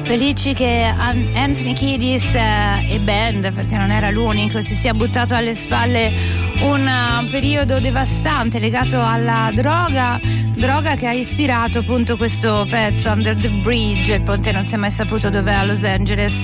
Felici che Anthony Kiedis e band, perché non era l'unico, si sia buttato alle spalle un periodo devastante legato alla droga che ha ispirato appunto questo pezzo Under the Bridge. Il ponte non si è mai saputo dov'è a Los Angeles,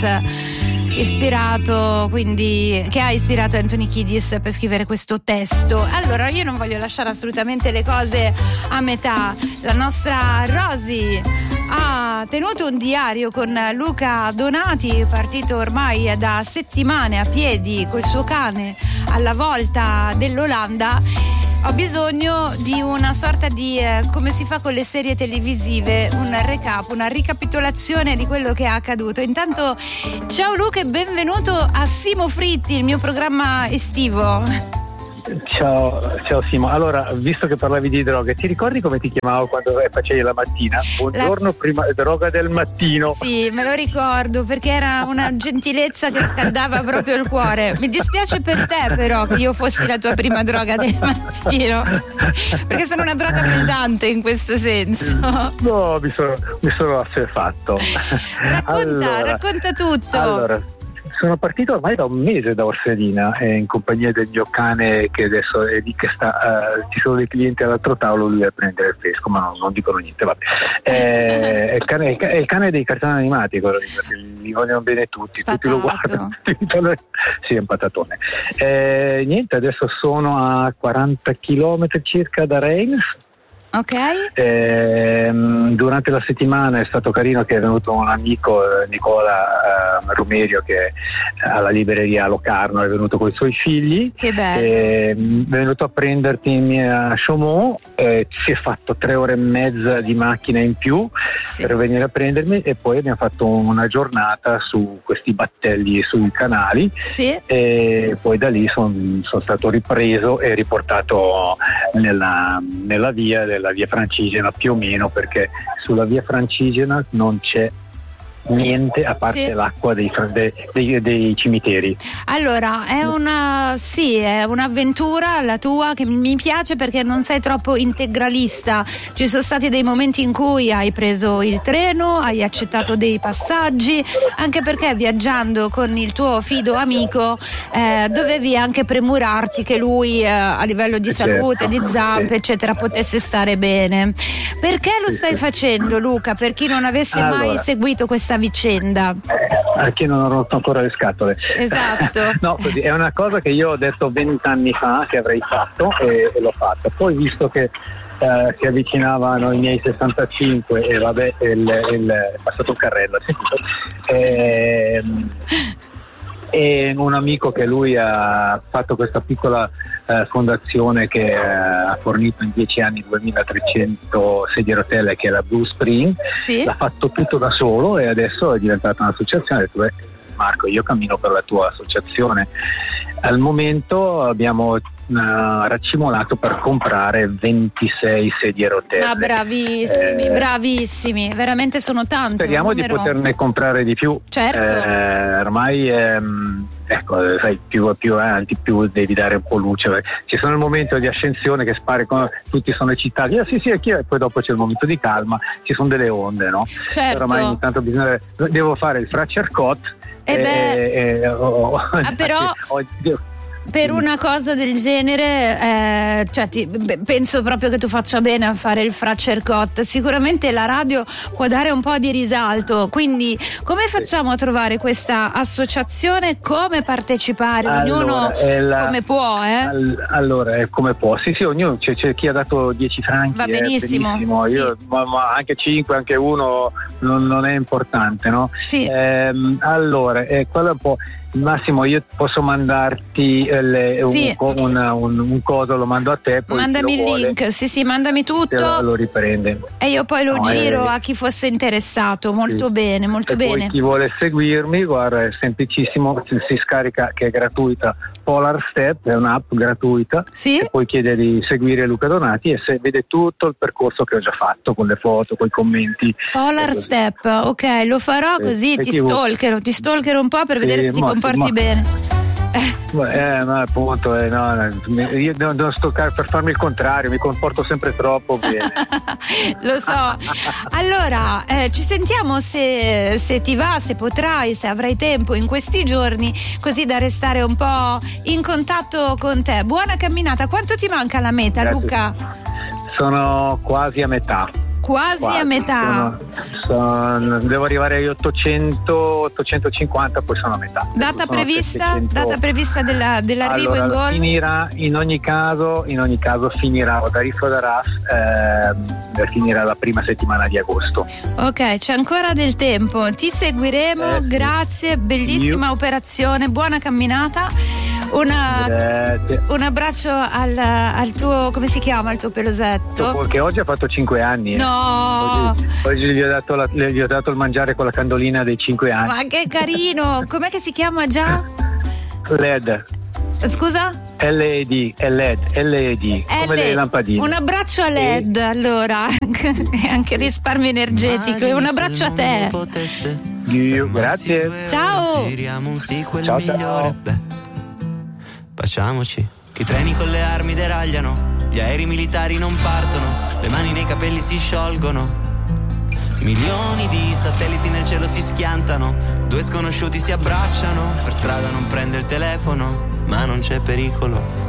che ha ispirato Anthony Kiedis per scrivere questo testo. Allora, io non voglio lasciare assolutamente le cose a metà. La nostra Rosy ha tenuto un diario con Luca Donati, partito ormai da settimane a piedi col suo cane alla volta dell'Olanda. Ho bisogno di una sorta di, come si fa con le serie televisive, un recap, una ricapitolazione di quello che è accaduto. Intanto, ciao Luca e benvenuto a Simo Fritti, il mio programma estivo. Ciao Simo. Allora, visto che parlavi di droghe, ti ricordi come ti chiamavo quando facevi la mattina? Buongiorno, prima droga del mattino. Sì, me lo ricordo, perché era una gentilezza che scaldava proprio il cuore. Mi dispiace per te però che io fossi la tua prima droga del mattino, perché sono una droga pesante in questo senso. No, mi sono assuefatto. Racconta tutto. Allora, sono partito ormai da un mese da Orselina in compagnia del mio cane, che adesso è lì che sta, ci sono dei clienti all'altro tavolo, lui va a prendere il fresco, ma non dicono niente, vabbè. È il cane dei cartoni animati, quello lì, perché li vogliono bene tutti lo guardano. Sì, è un patatone. Niente, adesso sono a 40 km circa da Reims. Ok. Durante la settimana è stato carino che è venuto un amico, Nicola Rumerio, che alla libreria Locarno è venuto con i suoi figli. Che bello. È venuto a prenderti a Chaumont, si è fatto 3 ore e mezza di macchina in più per venire a prendermi, e poi abbiamo fatto una giornata su questi battelli sui canali, e poi da lì sono stato ripreso e riportato nella via Francigena, più o meno, perché sulla via Francigena non c'è niente a parte l'acqua dei cimiteri. Allora, è un'avventura la tua che mi piace, perché non sei troppo integralista. Ci sono stati dei momenti in cui hai preso il treno, hai accettato dei passaggi, anche perché viaggiando con il tuo fido amico dovevi anche premurarti che lui a livello di salute, di zampe eccetera, potesse stare bene. Perché lo stai facendo, Luca? Per chi non avesse mai seguito questa vicenda, a chi non ho rotto ancora le scatole. Esatto. No, così è una cosa che io ho detto 20 anni fa che avrei fatto, e l'ho fatta. Poi, visto che si avvicinavano i miei 65 e vabbè, è passato un carrello, e un amico che lui ha fatto questa piccola fondazione che ha fornito in 10 anni 2300 sedie a rotelle, che è la Blue Spring. L'ha fatto tutto da solo e adesso è diventata un'associazione. Ho detto, Marco, io cammino per la tua associazione. Al momento abbiamo raccimolato per comprare 26 sedie a rotelle. Bravissimi, veramente sono tanti. Speriamo di poterne comprare di più. Certo. Ormai sai, più avanti più devi dare un po' luce. Ci sono il momento di ascensione che spari, tutti sono eccitati, e poi dopo c'è il momento di calma, ci sono delle onde, no? Certo. Ormai ogni tanto devo fare il Fracercot. Però per una cosa del genere penso proprio che tu faccia bene a fare il Fracercot. Sicuramente la radio può dare un po' di risalto, quindi come facciamo a trovare questa associazione? Come partecipare? Ognuno come può? Allora, come può? Sì, ognuno, c'è chi ha dato 10 franchi, va benissimo. Io, ma anche 5, anche 1 non è importante, no? Allora, quello è un po'. Massimo, io posso mandarti un coso, lo mando a te, poi mandami il link, mandami tutto, lo riprende e io poi lo giro a chi fosse interessato. Molto bene, molto bene. Poi chi vuole seguirmi, guarda, è semplicissimo, si scarica, che è gratuita, Polar Step, è un'app gratuita, e poi chiede di seguire Luca Donati e vede tutto il percorso che ho già fatto, con le foto, con i commenti. Polar Step, ok, lo farò, così ti stalkerò un po' per vedere se ti comporti bene. Ma appunto, no, io devo stoccare per farmi il contrario, mi comporto sempre troppo bene. Lo so. Allora, ci sentiamo se ti va, se potrai, se avrai tempo in questi giorni, così da restare un po' in contatto con te. Buona camminata. Quanto ti manca la meta, grazie, Luca? Sono quasi a metà. Quasi a metà. Devo arrivare agli 850, poi sono a metà. Data prevista dell'arrivo allora, in gol? Finirà in ogni caso finirà o da Riff o da RAS, finirà la prima settimana di agosto. Ok, c'è ancora del tempo, ti seguiremo, grazie, bellissima operazione, buona camminata. Un abbraccio al tuo, come si chiama il tuo pelosetto? Perché oggi ha fatto 5 anni. No! Oggi gli ho dato il mangiare con la candolina dei 5 anni. Ma che carino! Com'è che si chiama già? LED. Scusa? LED, come le lampadine. Un abbraccio a LED, allora. Anche risparmio energetico. E un abbraccio a te. Grazie. Ciao. Ciao. Facciamoci. Che i treni con le armi deragliano, gli aerei militari non partono, le mani nei capelli si sciolgono, milioni di satelliti nel cielo si schiantano, due sconosciuti si abbracciano, per strada non prende il telefono, ma non c'è pericolo.